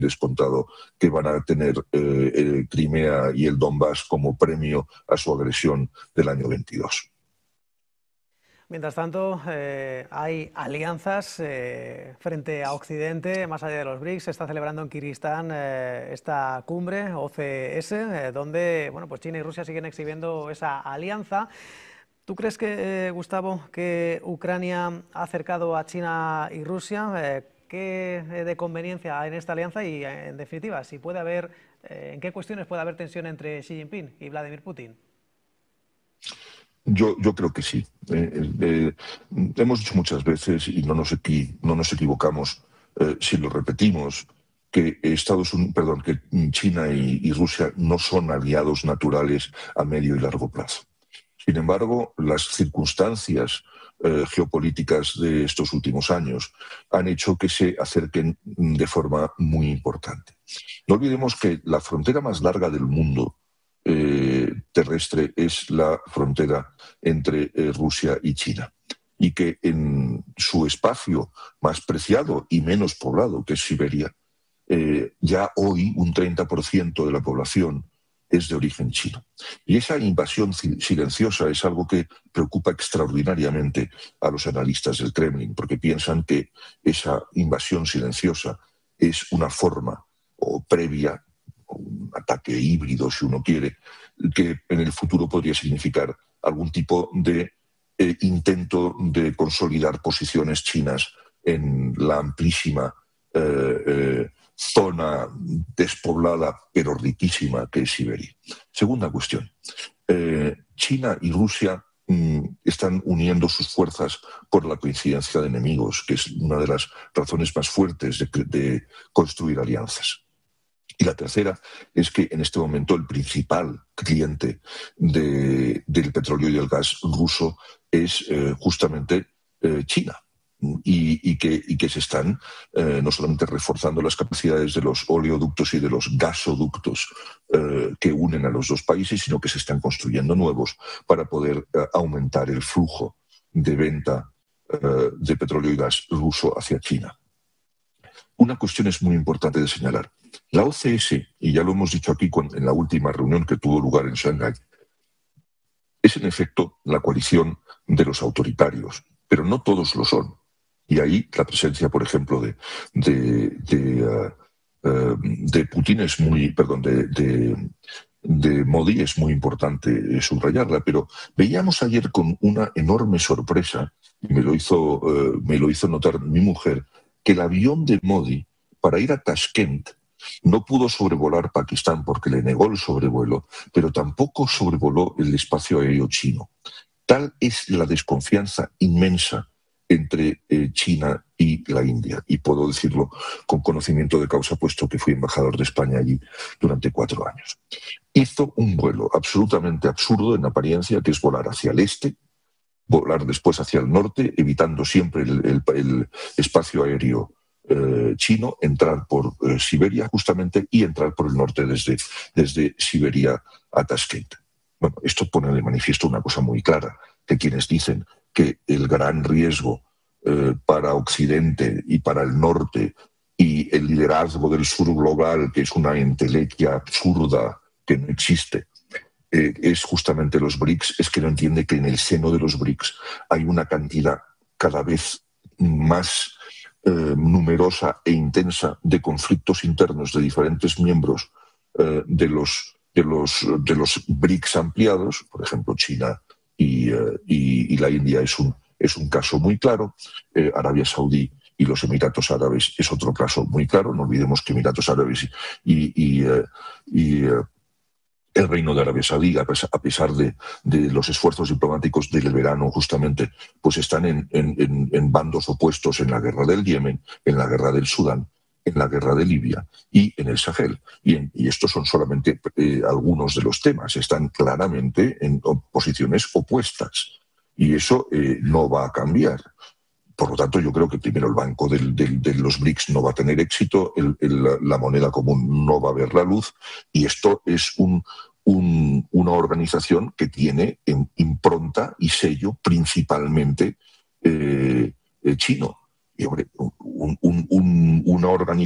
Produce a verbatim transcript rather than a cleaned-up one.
descontado que van a tener eh, el Crimea y el Donbass como premio a su agresión del año veintidós. Mientras tanto, eh, hay alianzas eh, frente a Occidente, más allá de los BRICS. Se está celebrando en Kirguistán eh, esta cumbre, O C S, eh, donde bueno, pues China y Rusia siguen exhibiendo esa alianza. ¿Tú crees que, eh, Gustavo, que Ucrania ha acercado a China y Rusia? Eh, ¿Qué de conveniencia hay en esta alianza? Y, en definitiva, si puede haber, eh, ¿en qué cuestiones puede haber tensión entre Xi Jinping y Vladimir Putin? Yo, yo creo que sí. Eh, eh, hemos dicho muchas veces, y no nos, equi, no nos equivocamos eh, si lo repetimos, que Estados Unidos, perdón, que China y, y Rusia no son aliados naturales a medio y largo plazo. Sin embargo, las circunstancias eh, geopolíticas de estos últimos años han hecho que se acerquen de forma muy importante. No olvidemos que la frontera más larga del mundo eh, terrestre es la frontera entre eh, Rusia y China, y que en su espacio más preciado y menos poblado, que es Siberia, eh, ya hoy un treinta por ciento de la población es de origen chino. Y esa invasión silenciosa es algo que preocupa extraordinariamente a los analistas del Kremlin, porque piensan que esa invasión silenciosa es una forma o previa, o un ataque híbrido, si uno quiere, que en el futuro podría significar algún tipo de eh, intento de consolidar posiciones chinas en la amplísima eh, eh, zona despoblada pero riquísima que es Siberia. Segunda cuestión. Eh, China y Rusia mm, están uniendo sus fuerzas por la coincidencia de enemigos, que es una de las razones más fuertes de, de construir alianzas. Y la tercera es que en este momento el principal cliente de, del petróleo y del gas ruso es eh, justamente eh, China. Y, y, que, y que se están eh, no solamente reforzando las capacidades de los oleoductos y de los gasoductos eh, que unen a los dos países, sino que se están construyendo nuevos para poder eh, aumentar el flujo de venta eh, de petróleo y gas ruso hacia China. Una cuestión es muy importante de señalar. La O C S, y ya lo hemos dicho aquí cuando, en la última reunión que tuvo lugar en Shanghái, es en efecto la coalición de los autoritarios, pero no todos lo son. Y ahí la presencia, por ejemplo, de, de, de, uh, uh, de Putin es muy, perdón, de, de, de Modi es muy importante subrayarla, pero veíamos ayer con una enorme sorpresa, y me lo hizo, uh, me lo hizo notar mi mujer, que el avión de Modi para ir a Tashkent no pudo sobrevolar Pakistán porque le negó el sobrevuelo, pero tampoco sobrevoló el espacio aéreo chino. Tal es la desconfianza inmensa entre eh, China y la India, y puedo decirlo con conocimiento de causa, puesto que fui embajador de España allí durante cuatro años. Hizo un vuelo absolutamente absurdo en apariencia, que es volar hacia el este, volar después hacia el norte, evitando siempre el, el, el espacio aéreo eh, chino, entrar por eh, Siberia justamente y entrar por el norte desde, desde Siberia a Tashkent. Bueno, esto pone de manifiesto una cosa muy clara, que quienes dicen que el gran riesgo eh, para Occidente y para el norte y el liderazgo del sur global, que es una entelequia absurda que no existe, eh, es justamente los BRICS, es que no entiende que en el seno de los BRICS hay una cantidad cada vez más eh, numerosa e intensa de conflictos internos de diferentes miembros eh, de los, de los, de los BRICS ampliados, por ejemplo China y, uh, y, y la India es un, es un caso muy claro, eh, Arabia Saudí y los Emiratos Árabes es otro caso muy claro, no olvidemos que Emiratos Árabes y, y, uh, y uh, el Reino de Arabia Saudí, a pesar de, de los esfuerzos diplomáticos del verano justamente, pues están en, en, en bandos opuestos en la guerra del Yemen, en la guerra del Sudán, en la guerra de Libia y en el Sahel. Y, en, y estos son solamente eh, algunos de los temas. Están claramente en posiciones opuestas. Y eso eh, no va a cambiar. Por lo tanto, yo creo que primero el banco del, del, de los BRICS no va a tener éxito, el, el, la moneda común no va a ver la luz, y esto es un, un, una organización que tiene en impronta y sello principalmente eh, eh, chino. Y, hombre, un, un, un, una organización